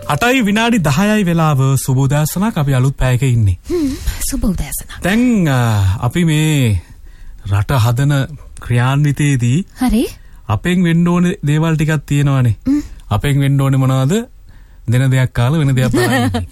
8යි විනාඩි 10යි වෙලාව සුබ උදෑසනක් අපි අලුත් පැයක ඉන්නේ. සුබ උදෑසනක්. දැන් අපි මේ රට හදන ක්‍රියාන්විතයේදී හරි අපෙන් වෙන්න ඕනේ දේවල් ටිකක් තියෙනවානේ. අපෙන් වෙන්න ඕනේ මොනවද? දෙන දෙයක් කාලා වෙන දෙයක් බලන්නේ.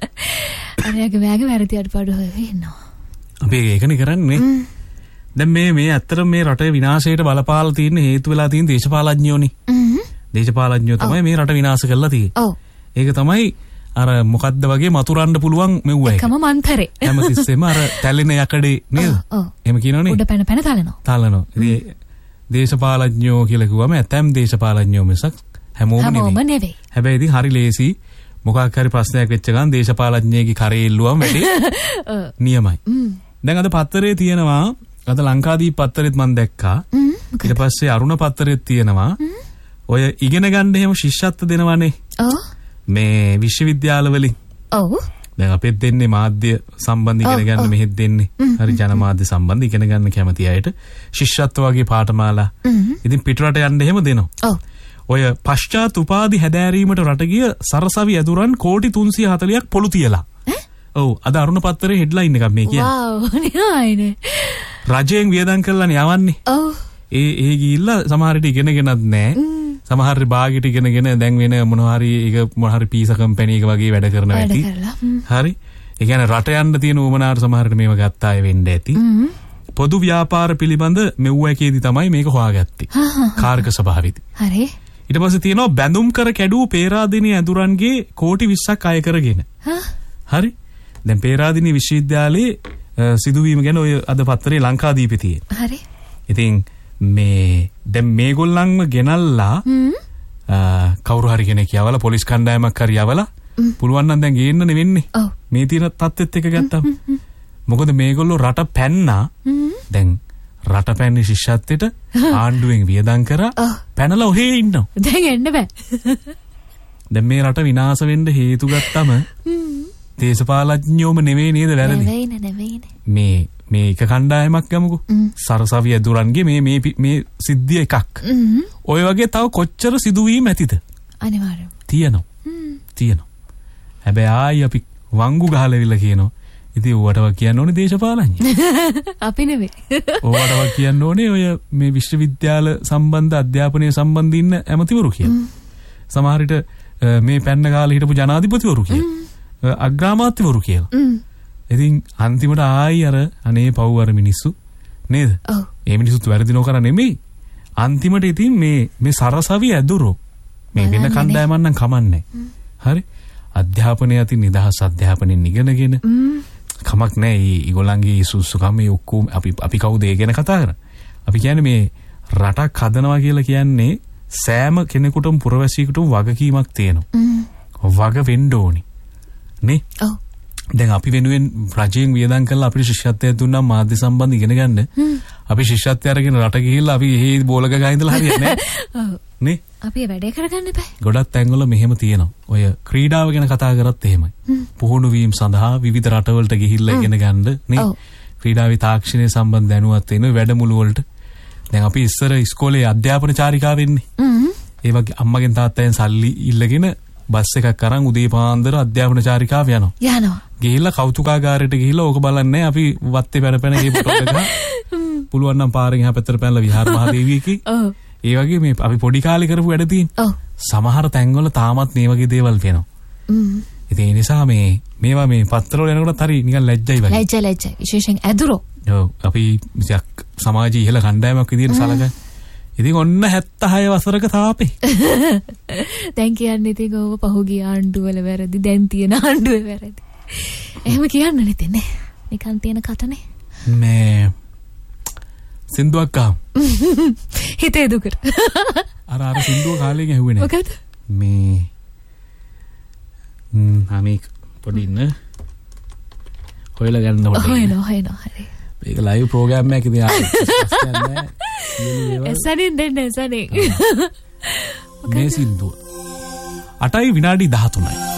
අරයාගේ වැගේ වැරදි අඩපාඩු වෙනවා. අපි ඒකනේ කරන්නේ. දැන් මේ ඇත්තට මේ රටේ විනාශයට බලපාලා තියෙන හේතු වෙලා තියෙන දේශපාලඥයෝනේ. දේශපාලඥයෝ තමයි මේ රට විනාශ කරලා තියෙන්නේ. ඔව්. ඒක තමයි අර මොකද්ද වගේ මතුරන්න පුළුවන් මෙව්ව එක. එකම මන්තරේ. හැමතිස්සෙම අර තැලෙන යකඩේ නේද? ඔව්. එහෙම කියනවනේ. උඩ පැන පැන තලනවා. තලනවා. ඉතින් දේශපාලඥයෝ කියලා කිව්වම ඇතැම් දේශපාලඥයෝ මිසක් හැමෝම නෙවෙයි. හැබැයි ඉතින් හරි ලේසි මොකක් හරි ප්‍රශ්නයක් වෙච්ච ගමන් දේශපාලඥයෙක්ගේ කරේ ඉල්ලුවම වැඩි නියමයි. දැන් අද පත්තරේ තියෙනවා අද ලංකාදීප පත්තරෙත් මම දැක්කා. ඊට පස්සේ අරුණ පත්තරෙත් තියෙනවා. ඔය ඉගෙන ගන්න එහෙම ශිෂ්‍යත්ව දෙනවනේ. ඔව්. මේ විශ්වවිද්‍යාල වලින්. ඔව්. දැන් අපෙත් දෙන්නේ මාධ්‍ය සම්බන්ධ ඉගෙන ගන්න මෙහෙත් දෙන්නේ. හරි ජනමාධ්‍ය සම්බන්ධ ඉගෙන ගන්න කැමති අයට ශිෂ්‍යත්ව වගේ පාඨමාලා. ඉතින් පිටරට යන්න එහෙම දෙනවා. ඔව්. ඔය පශ්චාත් උපාධි හැදෑරීමට රට ගිය සරසවි ඇදුරන් කෝටි 340ක් පොළු තියලා. ඔව් අද අරුණ පත්තරේ හෙඩ්ලයින් එකක් මේ කියන්නේ. වව් නියයිනේ. රජයෙන් වියදම් කරලානේ යවන්නේ. ඔව්. ඒ ගිහිල්ලා සමහර විට ඉගෙනගෙනත් නැහැ. සමහර භාගයට ඉගෙනගෙන දැන් වෙන මොනවා හරි පීසා කම්පැනි එක වගේ වැඩ කරනවා ඇති. හරි. ඒ කියන්නේ රට යන්න තියෙන උවමනාවට සමහරට මේව ගත්ත අය වෙන්න ඇති. පොදු ව්‍යාපාර පිළිබඳ මෙව්ව එකේදී තමයි මේක හොයාගත්තේ. කාර්ක සභාවේදී. හරි. ඊට පස්සේ තියෙනවා බැඳුම් කර කැඩූ පේරාදෙණිය ඇදුරන්ගේ කෝටි 20ක් අය කරගෙන. හරි. දැන් පේරාදෙණිය විශ්වවිද්‍යාලයේ සිදුවීම ගැන ඔය අද පත්තරේ ලංකාදීපේ තියෙනවා. හරි. ඉතින් මේ දැන් මේගොල්ලන්ව ගෙනල්ලා කවුරු හරි කෙනෙක් යවලා පොලිස් කණ්ඩායමක් හරි යවලා පුළුවන් නම් දැන් ගේන්න නෙවෙන්නේ. මේ තියෙන තත්ත්වෙත් එක ගත්තම. මොකද මේගොල්ලෝ රට පැන්නා. දැන් රට පැන්නේ ශිෂ්‍යත්වයට ආණ්ඩුවෙන් වියදම් කරා පැනලා ඔහේ ඉන්නවා. දැන් එන්න බෑ. දැන් මේ රට විනාශ වෙන්න හේතු ගත්තම දේශපාලඥයෝම නෙවෙයි නේද වැරදි? නෙවෙයිනේ. මේ එක කණ්ඩායමක් ගමුකෝ. සරසවිය දුරන්ගේ මේ සිද්ධිය එකක්. ඔය වගේ තව කොච්චර සිදුවීම් ඇතිද? අනිවාර්යයෙන්. තියෙනවා. හැබැයි ආයි අපි වංගු ගහලවිලා කියනවා. ඉතින් ඕවටව කියන්න ඕනේ දේශපාලඥයෝ. අපි නෙවෙයි. ඕවටව කියන්න ඕනේ ඔය මේ විශ්වවිද්‍යාල සම්බන්ධ අධ්‍යාපනය සම්බන්ධ ඉන්න ඇමතිවරු කියලා. සමහර විට මේ පැන්න කාලේ හිටපු ජනාධිපතිවරු කියලා. අග්‍රාමාත්‍යවරු කියලා. ඉතින් අන්තිමට ආයි අර අනේ පව් අර මිනිස්සු නේද? ඔව්. ඒ මිනිස්සුත් වැරදි නොකර නෙමෙයි. අන්තිමට ඉතින් මේ සරසවි ඇදුරෝ මේ වෙන කණ්ඩායමක් නම් කමන්නේ. හරි. අධ්‍යාපනය අතින් නිදහස් අධ්‍යාපනයෙන් ඉගෙනගෙන කමක් නැහැ. ඊගොල්ලන්ගේ සුසුකම් මේ ඔක්කොම අපි කවුද ඒ ගැන කතා කරන්නේ? අපි කියන්නේ මේ රටක් හදනවා කියලා කියන්නේ සෑම කෙනෙකුටම පුරවැසියෙකුටම වගකීමක් තියෙනවා. වග වෙන්න ඕනේ. නේ? ඔව්. දැන් අපි වෙනුවෙන් රජයෙන් වියදම් කරලා අපිට ශිෂ්‍යත්වය දුන්නා මාධ්‍ය සම්බන්ධ ඉගෙන ගන්න. අපි ශිෂ්‍යත්වය අරගෙන රට ගිහිල්ලා අපි එහෙ බෝලක ගහ ඉඳලා හරියන්නේ නැහැ. නේ? අපි වැඩේ කරගන්න බෑ. ගොඩක් තැන්වල මෙහෙම තියෙනවා. ඔය ක්‍රීඩාව ගැන කතා කරත් එහෙමයි. පුහුණු වීම සඳහා විවිධ රටවලට ගිහිල්ලා ඉගෙන ගන්න නේ. ක්‍රීඩාවේ තාක්ෂණය සම්බන්ධ දැනුවත් වෙන වැඩමුළු වලට. දැන් අපි ඉස්සර ඉස්කෝලේ අධ්‍යාපන චාරිකාව වෙන්නේ. ඒ වගේ අම්මගෙන් තාත්තගෙන් සල්ලි ඉල්ලගෙන බස් එකක් අරන් උදේ පාන්දර අධ්‍යාපන චාරිකාව යනවා. ගිහිල්ලා කෞතුකාගාරයට ගිහිල්ලා ඕක බලන්නේ අපි වත්තේ පැන ඒ ෆොටෝ එක පුළුවන් නම් පාරෙන් එහා පැත්තට පැනලා විහාර මහදේවියකේ. ඒ වගේ මේ අපි පොඩි කාලේ කරපු වැඩ තියෙනවා. සමහර තැන්වල තාමත් මේ වගේ දේවල් වෙනවා. ඉතින් ඒ නිසා මේවා මේ පත්තරවල යනකොට හරි නිකන් ලැජ්ජයි වගේ. ලැජ්ජයි. විශේෂයෙන් ඇදුරෝ. ඔව් අපි සමාජයේ ඉහළ කණ්ඩායමක් විදියට සලකන. ඉතින් ඔන්න 76 වසරක තාපේ. දැන් කියන්නේ ඉතින් ඕව පහුගිය ආණ්ඩුවල වැරදි දැන් තියෙන ආණ්ඩුවේ වැරදි. එහෙම කියන්න නෙතනේ. නිකන් තියෙන කතනේ. මේ සින්දුවක් ආව. හිතේ දුකට. අර සින්දුව කාලේ ගැහුවේ නෑ. මොකද? මේ අනේ පොඩි ඉන්න. හොයලා ගන්න ඕනේ. හොයනවා හරි. මේක ලයිව් ප්‍රෝග්‍රෑම් එකක් ඉතින් ආන්නේ. එසනින් දෙන්න එසනින්. මේ සින්දුව 8යි විනාඩි 13යි.